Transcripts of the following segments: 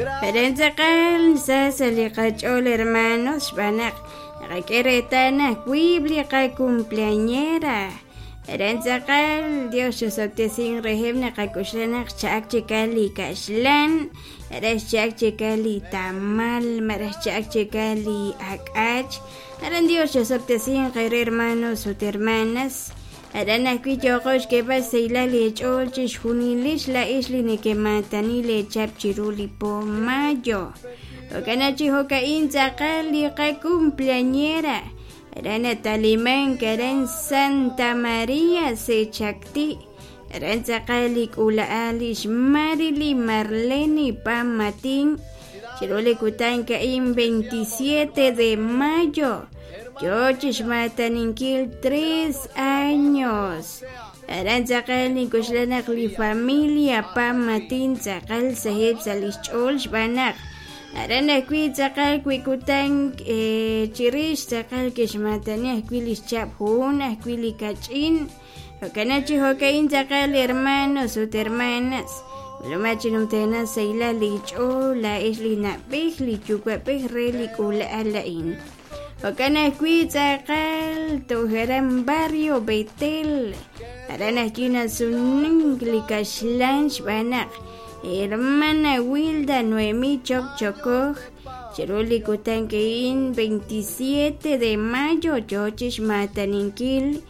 Perenzaqal sasaliqach'ol hermanos banaq qaqueretana Biblia cumpleañera. Perenzaqal Dios sottesin rehebna qakushanaq chakchikali kashlan. Eres chakchikali tamal, maras chakchikali akach. Aran Dios sottesin qair hermanos ot hermanas. Arana kuiyoqosh que vas a lechol chishunilis la isli ni que matani le chapchiruli po mayo. Okanachi hoka inzaqali qa cumpleañera. Arana taliman karen Santa María se chakti. Aran zaqali ula alish Marili Marleni Pamatin. Chiruli kutan kain 27 de mayo. Yo chismataninkil 3 años. Aran zaqal ni kushlanak li familia Pamatin zaqal sahib salichol shbanak. Aran akwi zaqal kwikutan chirish zaqal kishmatani akwilis chaphun akwili kachin. Okanachi hokain zaqal hermanos ot hermanas. Lumachinum tena seila lichol la isli napih li chukwapih reli kula alain. Okana kuitzaqal tojeran barrio Betel. Arana china suningli kashlan shbanak. Hermana Wilda Noemi Chokchokoj. Chiruli kutankein 27 de mayo chochish mataninkil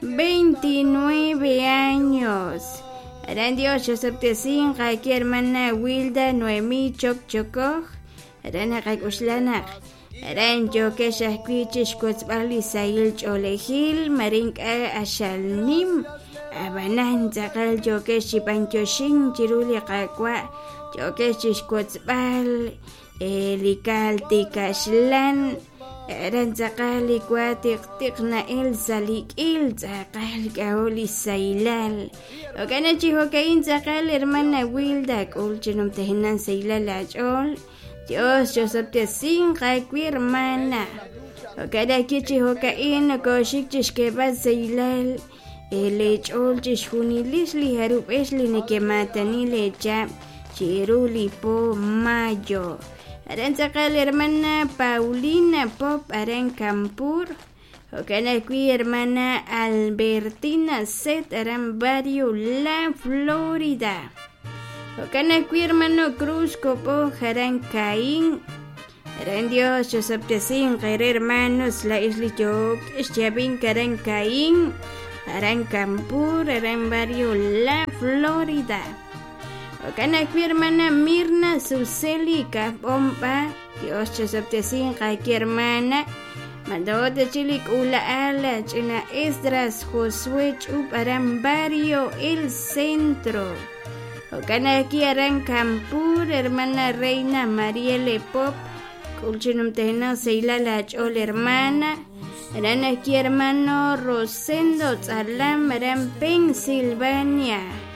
29 años. Aran Dios soptesin qaki hermana Wilda Noemi Chokchokoj. Arana qakuslanak. Aran yo que shakwichish kotzbali sail cholehil marinka ashalnim abanan zaqal yo que shipanchoshin chiruli qakwa yo que shish kotzbal likal tikashlan aran zaqali kwatik tikna el salik il zaqal kaoli sailal okana chiho kain zaqal hermana Wilda kulchinum tehinan sailal achol. Dios yo soptesin qakwi hermana. Okada kichi hokain koshik chishke basailal. Lechol chishunilis li harup esli ni que matani lecha chiruli po mayo. Aran zaqal hermana Paulina Pop aran Campur. Okada kwi hermana Albertina Set aran barrio La Florida. Okana kwi hermano Cruz Copo Jaran Caín. Aran Dios yo soptesin qair hermanos la isli Chok Eschabin Caran Caín. Aran Campur aran barrio La Florida. Okana kwi hermana Mirna Suseli Kapompa. Dios yo soptesin qaki hermana. Mando de chilik ula ala china Esdras Josué Chup aran barrio El Centro. Okana aquí aran Campur, hermana Reina Mariele Pop, kulchinum tena seila la chol hermana, eran aquí hermano Rosendo Tzalam, eran Pensilvania.